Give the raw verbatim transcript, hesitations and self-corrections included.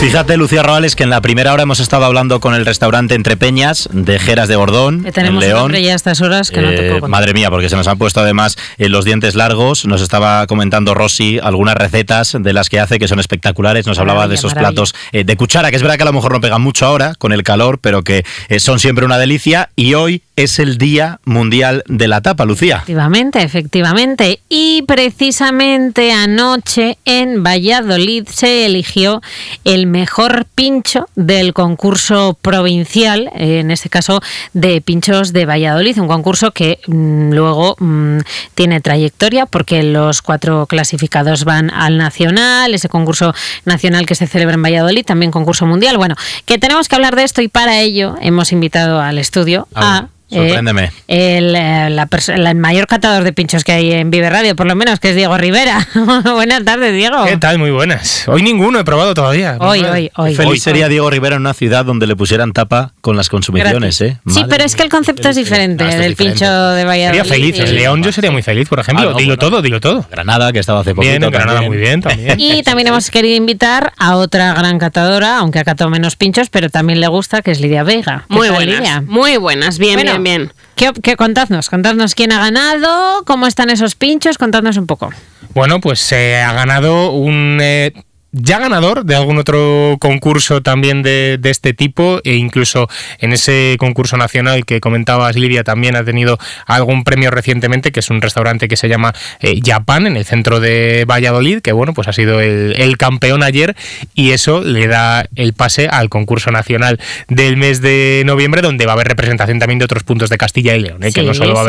Fíjate, Lucía Roales, que en la primera hora hemos estado hablando con el restaurante Entre Peñas de Jeras de Bordón, que tenemos en León. Un hombre ya a estas horas que eh, no te puedo contar. Madre mía, porque se nos han puesto además eh, los dientes largos. Nos estaba comentando Rosy algunas recetas de las que hace que son espectaculares. Nos hablaba maravilla, de esos maravilla. platos eh, de cuchara, que es verdad que a lo mejor no pegan mucho ahora con el calor, pero que eh, son siempre una delicia. Y hoy es el Día Mundial de la Tapa, Lucía. Efectivamente, efectivamente. Y precisamente anoche en Valladolid se eligió el mejor pincho del concurso provincial, en este caso de pinchos de Valladolid, un concurso que mmm, luego mmm, tiene trayectoria porque los cuatro clasificados van al nacional, ese concurso nacional que se celebra en Valladolid, también concurso mundial. Bueno, que tenemos que hablar de esto y para ello hemos invitado al estudio a... a Sorpréndeme. Eh, el, la perso- el mayor catador de pinchos que hay en Vive Radio, por lo menos, que es Diego Rivera. Buenas tardes, Diego. ¿Qué tal? Muy buenas. Hoy ninguno he probado todavía. Hoy, hoy, hoy. Feliz hoy, sería hoy. Diego Rivera en una ciudad donde le pusieran tapa con las consumiciones, ¿eh? Sí, Madre pero es que el concepto es diferente no, es del diferente. pincho de Valladolid. Sería feliz. En y... León yo sería muy feliz, por ejemplo. Ah, no, dilo bueno. todo, dilo todo. Granada, que estaba hace poquito. Bien, en Granada también. muy bien también. Y también hemos querido invitar a otra gran catadora, aunque ha catado menos pinchos, pero también le gusta, que es Lidia Vega. Muy tal, buenas, Lidia? muy buenas, bien, Bueno, bien, bien. ¿Qué, qué, contadnos, contadnos quién ha ganado, cómo están esos pinchos, contadnos un poco. Bueno, pues se eh, ha ganado un... Eh, ya ganador de algún otro concurso también de, de este tipo, e incluso en ese concurso nacional que comentabas, Lidia, también ha tenido algún premio recientemente, que es un restaurante que se llama eh, Japan, en el centro de Valladolid, que bueno, pues ha sido el, el campeón ayer, y eso le da el pase al concurso nacional del mes de noviembre, donde va a haber representación también de otros puntos de Castilla y León, ¿eh? Sí, que no solo va a